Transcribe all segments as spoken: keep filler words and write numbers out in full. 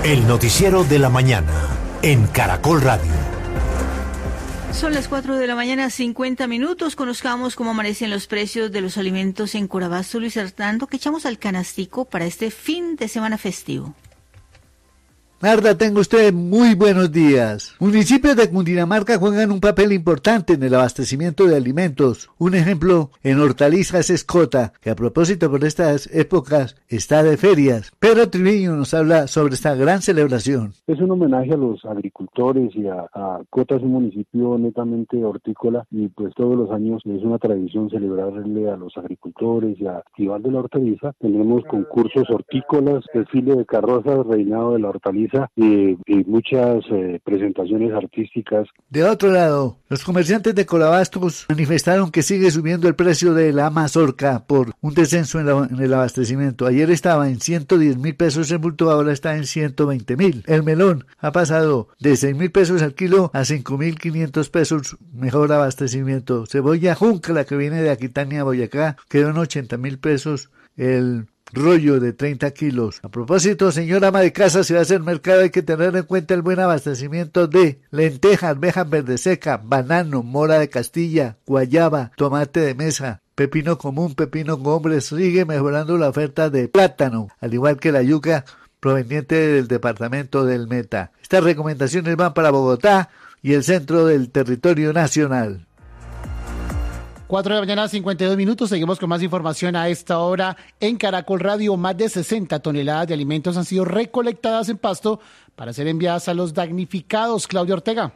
El noticiero de la mañana en Caracol Radio. Son las cuatro de la mañana, cincuenta minutos. Conozcamos cómo amanecen los precios de los alimentos en Corabasto. Luis Hernando, que echamos al canastico para este fin de semana festivo. Marta, tenga usted muy buenos días. Municipios de Cundinamarca juegan un papel importante en el abastecimiento de alimentos. Un ejemplo en hortalizas es Cota, que a propósito por estas épocas está de ferias. Pedro Triviño nos habla sobre esta gran celebración. Es un homenaje a los agricultores y a, a Cota es un municipio netamente hortícola y pues todos los años es una tradición celebrarle a los agricultores y a Festival de la Hortaliza. Tenemos concursos hortícolas, desfile de carrozas, reinado de la hortaliza Y, y muchas eh, presentaciones artísticas. De otro lado, los comerciantes de Corabastos manifestaron que sigue subiendo el precio de la mazorca por un descenso en, la, en el abastecimiento. Ayer estaba en ciento diez mil pesos el bulto, ahora está en ciento veinte mil. El melón ha pasado de seis mil pesos al kilo a cinco mil quinientos pesos, mejor abastecimiento. Cebolla junca, la que viene de Aquitania, Boyacá, quedó en ochenta mil pesos el rollo de treinta kilos. A propósito, señora ama de casa, si va a hacer mercado hay que tener en cuenta el buen abastecimiento de lentejas, arvejas verde seca, banano, mora de Castilla, guayaba, tomate de mesa, pepino común, pepino gombre. Sigue mejorando la oferta de plátano, al igual que la yuca proveniente del departamento del Meta. Estas recomendaciones van para Bogotá y el centro del territorio nacional. cuatro de la mañana, cincuenta y dos minutos. Seguimos con más información a esta hora en Caracol Radio. Más de sesenta toneladas de alimentos han sido recolectadas en Pasto para ser enviadas a los damnificados. Claudia Ortega.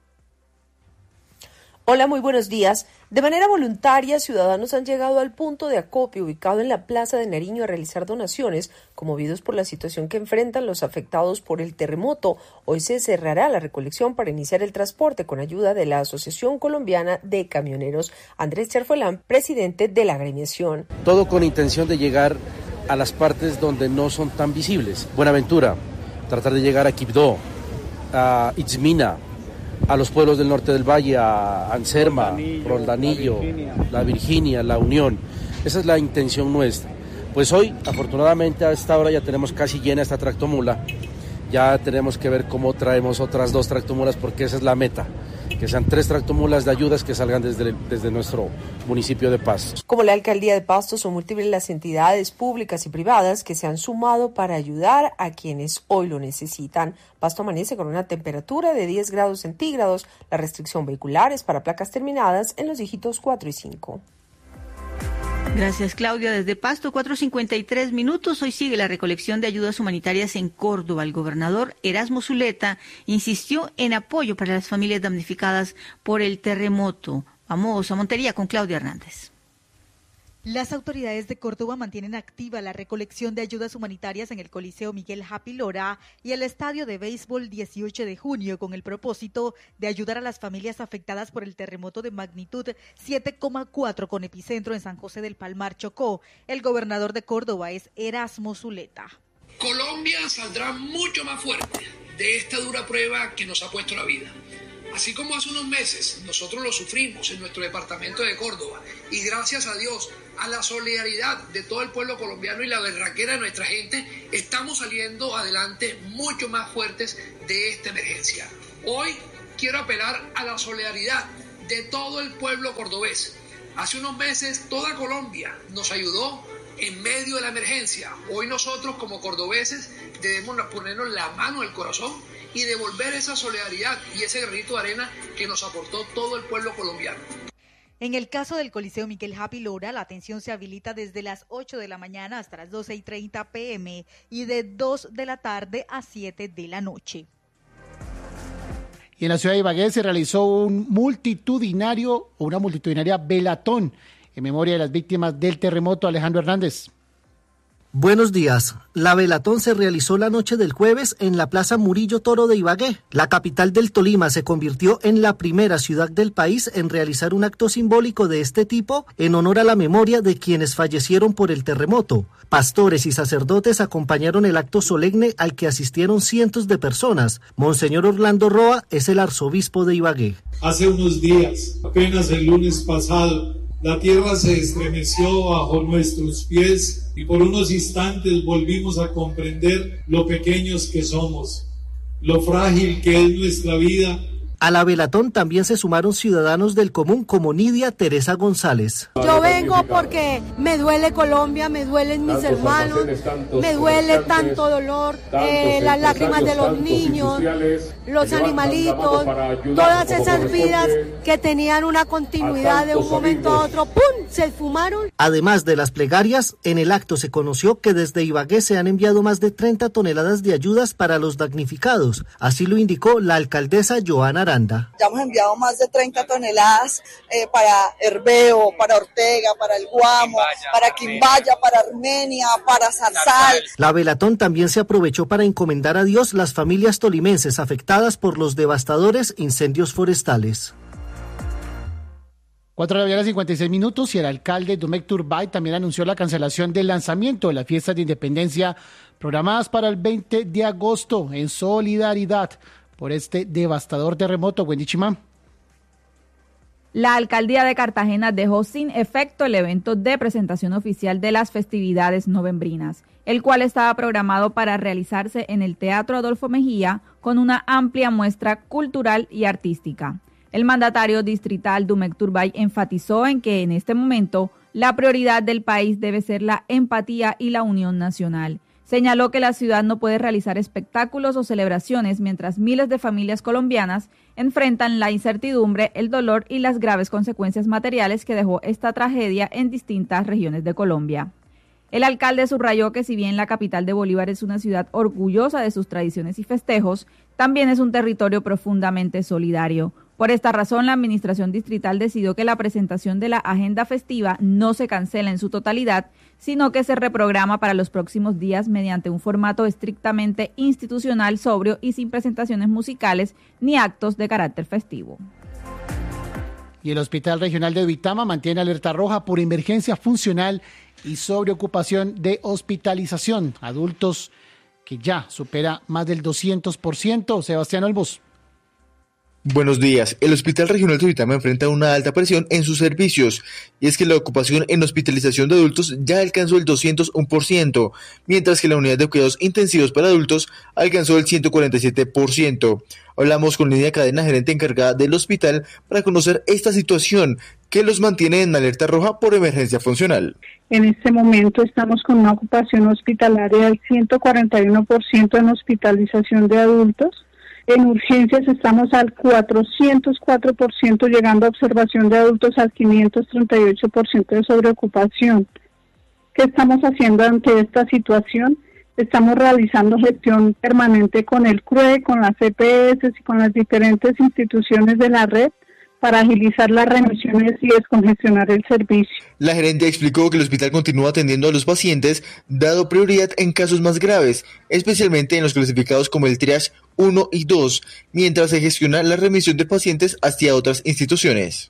Hola, muy buenos días. De manera voluntaria, ciudadanos han llegado al punto de acopio ubicado en la Plaza de Nariño a realizar donaciones, conmovidos por la situación que enfrentan los afectados por el terremoto. Hoy se cerrará la recolección para iniciar el transporte con ayuda de la Asociación Colombiana de Camioneros. Andrés Cherfolán, presidente de la agremiación. Todo con intención de llegar a las partes donde no son tan visibles. Buenaventura, tratar de llegar a Quibdó, a Itzmina, a los pueblos del norte del valle, a Anserma, Roldanillo, Roldanillo la, Virginia. la Virginia, la Unión. Esa es la intención nuestra. Pues hoy, afortunadamente, a esta hora ya tenemos casi llena esta tractomula. Ya tenemos que ver cómo traemos otras dos tractomulas, porque esa es la meta, que sean tres tractomulas de ayudas que salgan desde, desde nuestro municipio de Pasto. Como la alcaldía de Pasto, son múltiples las entidades públicas y privadas que se han sumado para ayudar a quienes hoy lo necesitan. Pasto amanece con una temperatura de diez grados centígrados. La restricción vehicular es para placas terminadas en los dígitos cuatro y cinco. Gracias, Claudia. Desde Pasto, cuatro cincuenta y tres minutos. Hoy sigue la recolección de ayudas humanitarias en Córdoba. El gobernador Erasmo Zuleta insistió en apoyo para las familias damnificadas por el terremoto. Vamos a Montería con Claudia Hernández. Las autoridades de Córdoba mantienen activa la recolección de ayudas humanitarias en el Coliseo Miguel Happy Lora y el Estadio de Béisbol dieciocho de junio con el propósito de ayudar a las familias afectadas por el terremoto de magnitud siete coma cuatro con epicentro en San José del Palmar, Chocó. El gobernador de Córdoba es Erasmo Zuleta. Colombia saldrá mucho más fuerte de esta dura prueba que nos ha puesto la vida. Así como hace unos meses nosotros lo sufrimos en nuestro departamento de Córdoba y gracias a Dios, a la solidaridad de todo el pueblo colombiano y la berraquera de nuestra gente, estamos saliendo adelante mucho más fuertes de esta emergencia. Hoy quiero apelar a la solidaridad de todo el pueblo cordobés. Hace unos meses toda Colombia nos ayudó en medio de la emergencia. Hoy nosotros como cordobeses debemos ponernos la mano en el corazón y devolver esa solidaridad y ese granito de arena que nos aportó todo el pueblo colombiano. En el caso del Coliseo Miguel Happy Lora, la atención se habilita desde las ocho de la mañana hasta las doce y treinta pm y de dos de la tarde a siete de la noche. Y en la ciudad de Ibagué se realizó un multitudinario o una multitudinaria velatón en memoria de las víctimas del terremoto. Alejandro Hernández. Buenos días. La velatón se realizó la noche del jueves en la Plaza Murillo Toro de Ibagué. La capital del Tolima se convirtió en la primera ciudad del país en realizar un acto simbólico de este tipo en honor a la memoria de quienes fallecieron por el terremoto. Pastores y sacerdotes acompañaron el acto solemne al que asistieron cientos de personas. Monseñor Orlando Roa es el arzobispo de Ibagué. Hace unos días, apenas el lunes pasado, La tierra se estremeció bajo nuestros pies y por unos instantes volvimos a comprender lo pequeños que somos, lo frágil que es nuestra vida. A la velatón también se sumaron ciudadanos del común como Nidia Teresa González. Yo vengo porque me duele Colombia, me duelen mis hermanos, me duele tanto dolor, eh, las lágrimas de los niños, los animalitos, todas esas vidas que tenían una continuidad de un momento a otro, ¡pum!, se esfumaron. Además de las plegarias, en el acto se conoció que desde Ibagué se han enviado más de treinta toneladas de ayudas para los damnificados. Así lo indicó la alcaldesa Joana Aranda. Ya hemos enviado más de treinta toneladas eh, para Herveo, para Ortega, para el Guamo, para Quimbaya, para Armenia, para Zarzal. La velatón también se aprovechó para encomendar a Dios las familias tolimenses afectadas por los devastadores incendios forestales. cuatro de la mañana, cincuenta y seis minutos, y el alcalde Dumek Turbay también anunció la cancelación del lanzamiento de las fiestas de independencia programadas para el veinte de agosto en solidaridad por este devastador terremoto. Wendy Chimán. La alcaldía de Cartagena dejó sin efecto el evento de presentación oficial de las festividades novembrinas, el cual estaba programado para realizarse en el Teatro Adolfo Mejía con una amplia muestra cultural y artística. El mandatario distrital Dumek Turbay enfatizó en que en este momento la prioridad del país debe ser la empatía y la unión nacional. Señaló que la ciudad no puede realizar espectáculos o celebraciones mientras miles de familias colombianas enfrentan la incertidumbre, el dolor y las graves consecuencias materiales que dejó esta tragedia en distintas regiones de Colombia. El alcalde subrayó que si bien la capital de Bolívar es una ciudad orgullosa de sus tradiciones y festejos, también es un territorio profundamente solidario. Por esta razón, la administración distrital decidió que la presentación de la agenda festiva no se cancela en su totalidad, sino que se reprograma para los próximos días mediante un formato estrictamente institucional, sobrio y sin presentaciones musicales ni actos de carácter festivo. Y el Hospital Regional de Duitama mantiene alerta roja por emergencia funcional y sobreocupación de hospitalización. Adultos que ya supera más del doscientos por ciento. Sebastián Olmos. Buenos días. El Hospital Regional de Duitama enfrenta una alta presión en sus servicios, y es que la ocupación en hospitalización de adultos ya alcanzó el doscientos uno por ciento, mientras que la unidad de cuidados intensivos para adultos alcanzó el ciento cuarenta y siete por ciento. Hablamos con Lidia Cadena, gerente encargada del hospital, para conocer esta situación que los mantiene en alerta roja por emergencia funcional. En este momento estamos con una ocupación hospitalaria del ciento cuarenta y uno por ciento en hospitalización de adultos. En urgencias estamos al cuatrocientos cuatro por ciento, llegando a observación de adultos al quinientos treinta y ocho por ciento de sobreocupación. ¿Qué estamos haciendo ante esta situación? Estamos realizando gestión permanente con el C R U E, con las E P S y con las diferentes instituciones de la red para agilizar las remisiones y descongestionar el servicio. La gerente explicó que el hospital continúa atendiendo a los pacientes, dado prioridad en casos más graves, especialmente en los clasificados como el triage uno y dos, mientras se gestiona la remisión de pacientes hacia otras instituciones.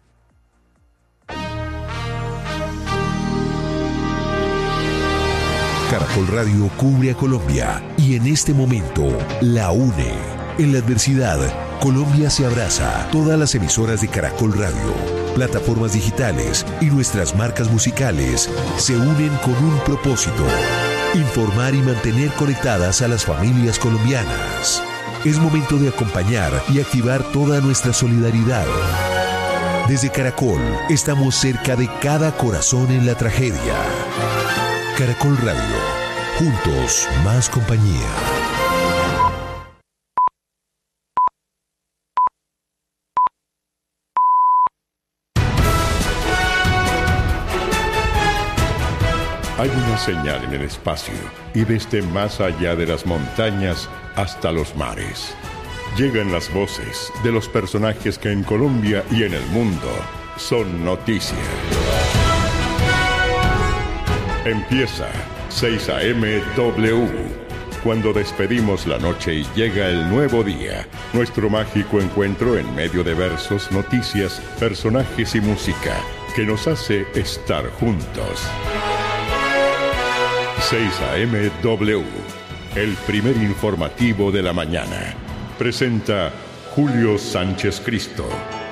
Caracol Radio cubre a Colombia y en este momento la une. En la adversidad, Colombia se abraza. Todas las emisoras de Caracol Radio, plataformas digitales y nuestras marcas musicales se unen con un propósito: informar y mantener conectadas a las familias colombianas. Es momento de acompañar y activar toda nuestra solidaridad. Desde Caracol, estamos cerca de cada corazón en la tragedia. Caracol Radio, juntos más compañía. Hay una señal en el espacio y desde más allá de las montañas hasta los mares. Llegan las voces de los personajes que en Colombia y en el mundo son noticia. Empieza seis A M W. Cuando despedimos la noche y llega el nuevo día, nuestro mágico encuentro en medio de versos, noticias, personajes y música que nos hace estar juntos. seis A M W, el primer informativo de la mañana. Presenta Julio Sánchez Cristo.